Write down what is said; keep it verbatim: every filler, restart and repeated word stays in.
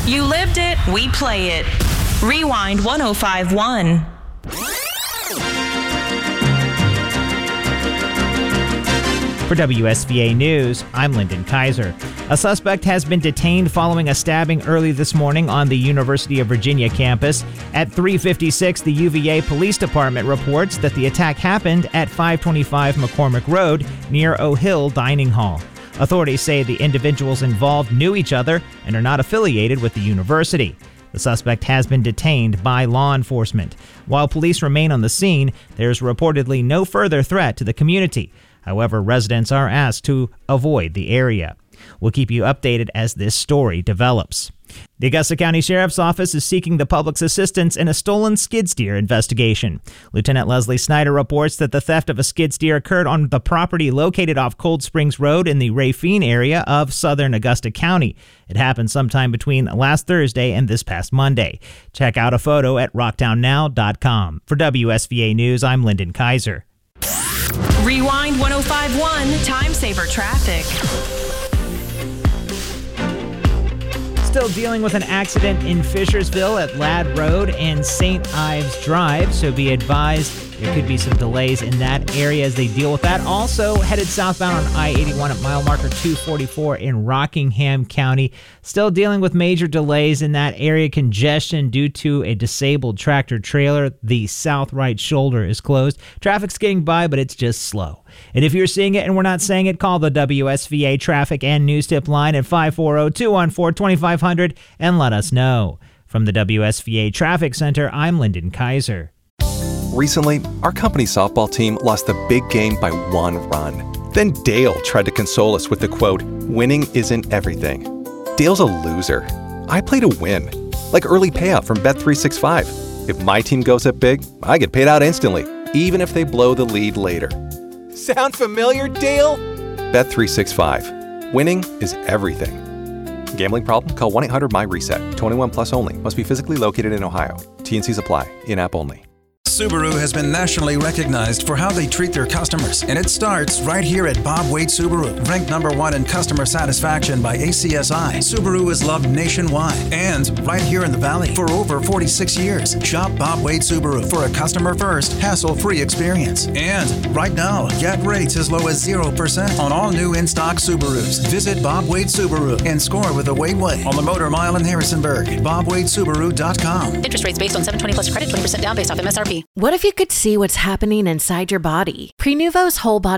You lived it, we play it. Rewind one oh five one. For W S V A News, I'm Lyndon Kaiser. A suspect has been detained following a stabbing early this morning on the University of Virginia campus. At three fifty-six, the U V A Police Department reports that the attack happened at five twenty-five McCormick Road near O'Hill Dining Hall. Authorities say the individuals involved knew each other and are not affiliated with the university. The suspect has been detained by law enforcement. While police remain on the scene, there's reportedly no further threat to the community. However, residents are asked to avoid the area. We'll keep you updated as this story develops. The Augusta County Sheriff's Office is seeking the public's assistance in a stolen skid steer investigation. Lieutenant Leslie Snyder reports that the theft of a skid steer occurred on the property located off Cold Springs Road in the Rafine area of southern Augusta County. It happened sometime between last Thursday and this past Monday. Check out a photo at rocktown now dot com. For W S V A News, I'm Lyndon Kaiser. Rewind one oh five one, Time Saver Traffic. Still dealing with an accident in Fishersville at Ladd Road and Saint Ives Drive, so be advised there could be some delays in that area as they deal with that. Also headed southbound on I eighty-one at mile marker two forty-four in Rockingham County. Still dealing with major delays in that area, congestion due to a disabled tractor trailer. The south right shoulder is closed. Traffic's getting by, but it's just slow. And if you're seeing it and we're not saying it, call the W S V A traffic and news tip line at five four zero, two one four, two five zero zero and let us know. From the W S V A Traffic Center, I'm Lyndon Kaiser. Recently, our company softball team lost the big game by one run. Then Dale tried to console us with the quote, "Winning isn't everything." Dale's a loser. I play to win, like early payout from Bet three sixty-five. If my team goes up big, I get paid out instantly, even if they blow the lead later. Sound familiar, Dale? Bet three sixty-five. Winning is everything. Gambling problem? Call one eight hundred M Y reset. twenty-one plus only. Must be physically located in Ohio. T and Cs apply. In-app only. Subaru has been nationally recognized for how they treat their customers, and it starts right here at Bob Wade Subaru. Ranked number one in customer satisfaction by A C S I, Subaru is loved nationwide and right here in the Valley for over forty-six years. Shop Bob Wade Subaru for a customer-first, hassle-free experience. And right now, get rates as low as zero percent on all new in-stock Subarus. Visit Bob Wade Subaru and score with a Wade Way on the Motor Mile in Harrisonburg. bob wade subaru dot com. Interest rates based on seven twenty plus credit, twenty percent down based off M S R P. What if you could see what's happening inside your body? Prenuvo's whole body